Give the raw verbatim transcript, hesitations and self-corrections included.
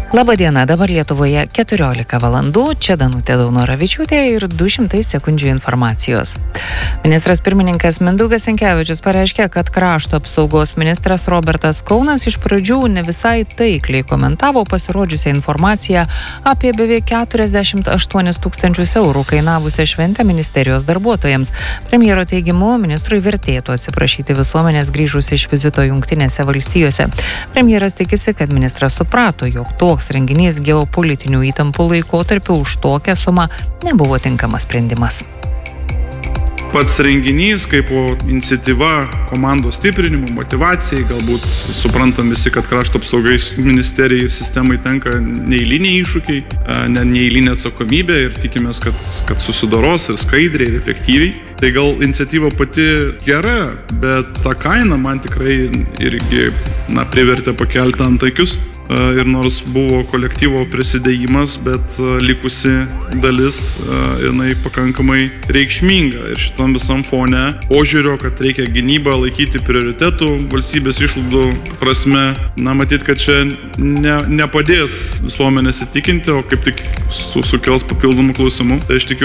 Labadiena, dabar Lietuvoje keturiolika valandų, čia Danutė Daunoravičiūtė ir du šimtai sekundžių informacijos. Ministras pirmininkas Mindaugas Sinkevičius pareiškė, kad krašto apsaugos ministras Robertas Kaunas iš pradžių ne visai taikliai komentavo pasirodžiusią informaciją apie beveik keturiasdešimt aštuonis tūkstančius eurų kainavusią šventę ministerijos darbuotojams. Premjero teigimu, ministrui vertėtų atsiprašyti visuomenės grįžus iš vizito Jungtinėse valstijose. Premjeras tikisi, kad ministras suprato, jog toks renginys geopolitinių įtampų laikotarpiu už tokią sumą nebuvo tinkamas sprendimas. Pats renginys kaip iniciatyva komandos stiprinimo, motivacijai, galbūt suprantam visi, kad krašto apsaugos ministerijai ir sistemai tenka neeiliniai iššūkiai, ne, neeilinė atsakomybė ir tikimės, kad, kad susidoros ir skaidriai ir efektyviai. Tai gal iniciatyva pati gera, bet ta kaina man tikrai irgi na, privertė pakelti antaikius. Ir nors buvo kolektyvo prisidėjimas, bet likusi dalis jinai pakankamai reikšminga. Ir šitom visam fone požiūrio, kad reikia gynybą laikyti prioritetų valstybės išlaidų prasme, na, matyt, kad čia ne, nepadės visuomenės įtikinti, o kaip tik su, sukels papildomų klausimų. Tai aš tikiu,